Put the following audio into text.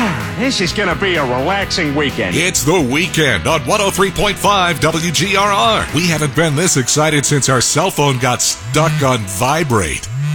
This is going to be a relaxing weekend. It's the weekend on 103.5 WGRR. We haven't been this excited since our cell phone got stuck on vibrate.